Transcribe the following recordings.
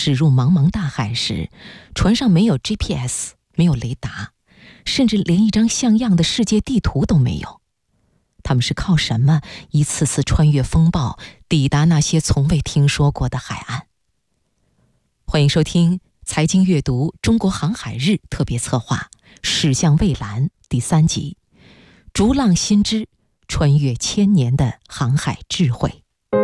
驶入茫茫大海时，船上没有 GPS， 没有雷达，甚至连一张像样的世界地图都没有。他们是靠什么一次次穿越风暴，抵达那些从未听说过的海岸？欢迎收听财经阅读中国航海日特别策划《驶向蔚蓝》第3集，逐浪新知，穿越千年的航海智慧。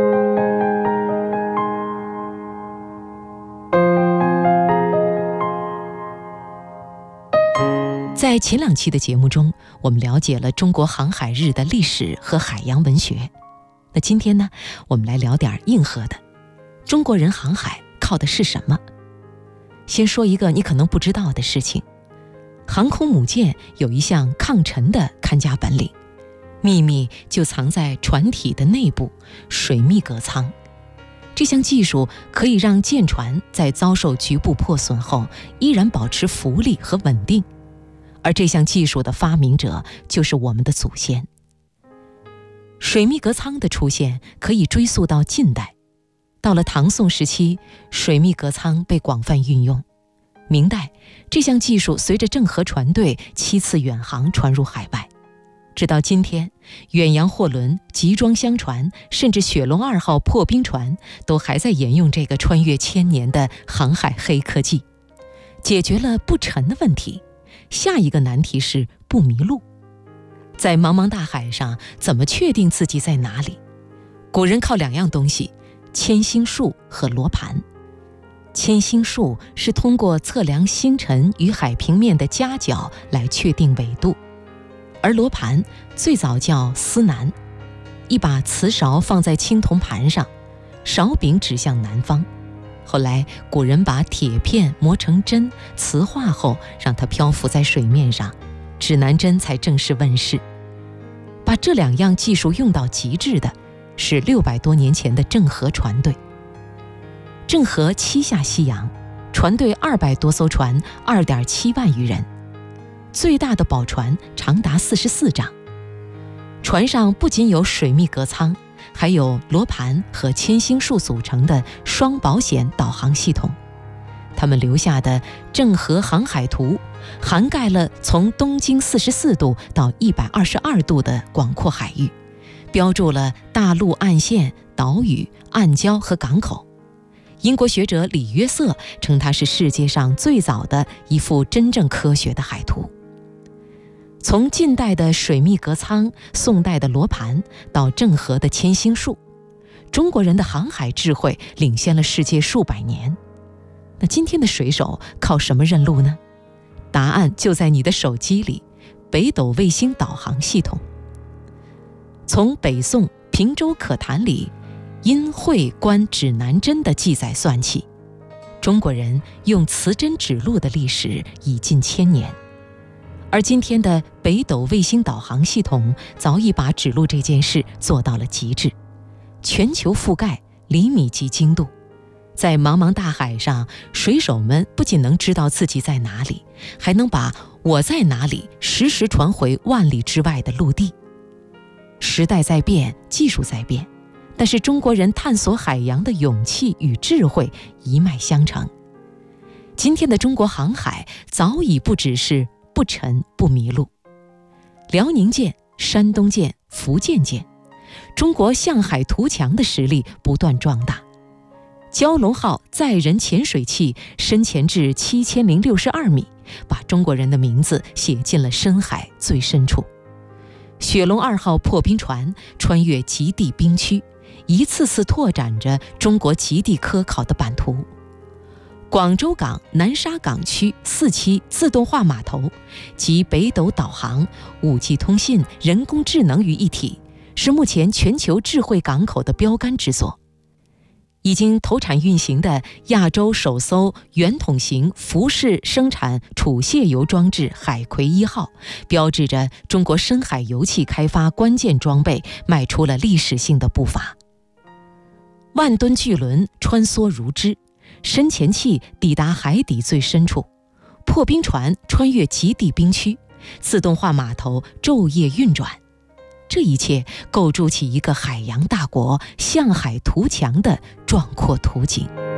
在前2期的节目中，我们了解了中国航海日的历史和海洋文学。那今天呢，我们来聊点硬核的。中国人航海靠的是什么？先说一个你可能不知道的事情，航空母舰有一项抗沉的看家本领，秘密就藏在船体的内部水密隔舱。这项技术可以让舰船在遭受局部破损后依然保持浮力和稳定，而这项技术的发明者就是我们的祖先。水密隔舱的出现可以追溯到近代，到了唐宋时期，水密隔舱被广泛运用。明代，这项技术随着郑和船队7次远航传入海外。直到今天，远洋货轮、集装箱船，甚至雪龙2号破冰船都还在沿用这个穿越千年的航海黑科技，解决了不沉的问题。下一个难题是不迷路。在茫茫大海上，怎么确定自己在哪里？古人靠2样东西，铅星术和罗盘。铅星术是通过测量星辰与海平面的夹角来确定纬度，而罗盘最早叫司南，一把瓷勺放在青铜盘上，勺柄指向南方。后来古人把铁片磨成针，磁化后让它漂浮在水面上，指南针才正式问世。把这2样技术用到极致的是600多年前的郑和船队。郑和7下西洋，船队200多艘船，2.7万余人，最大的宝船长达44丈。船上不仅有水密隔舱，还有罗盘和铅星术组成的双保险导航系统。他们留下的郑和航海图涵盖了从东经44度到122度的广阔海域，标注了大陆岸线、岛屿、暗礁和港口。英国学者李约瑟称它是世界上最早的一幅真正科学的海图。从近代的水密隔舱、宋代的罗盘到郑和的铅星术，中国人的航海智慧领先了世界数百年。那今天的水手靠什么认路呢？答案就在你的手机里，北斗卫星导航系统。从北宋平州可谈里因会观指南针的记载算起，中国人用磁针指路的历史已近1000年。而今天的北斗卫星导航系统早已把指路这件事做到了极致，全球覆盖，厘米级精度。在茫茫大海上，水手们不仅能知道自己在哪里，还能把我在哪里实时传回万里之外的陆地。时代在变，技术在变，但是中国人探索海洋的勇气与智慧一脉相承。今天的中国航海早已不只是不沉不迷路。辽宁舰、山东舰、福建舰，中国向海图强的实力不断壮大。蛟龙号载人潜水器深潜至7062米，把中国人的名字写进了深海最深处。雪龙2号破冰船穿越极地冰区，一次次拓展着中国极地科考的版图。广州港南沙港区4期自动化码头集北斗导航、5G 通信、人工智能于一体，是目前全球智慧港口的标杆之作。已经投产运行的亚洲首艘圆筒型浮式生产储卸油装置海葵1号，标志着中国深海油气开发关键装备迈出了历史性的步伐。万吨巨轮穿梭如织，深潜器抵达海底最深处，破冰船穿越极地冰区，自动化码头昼夜运转。这一切构筑起一个海洋大国向海图强的壮阔图景。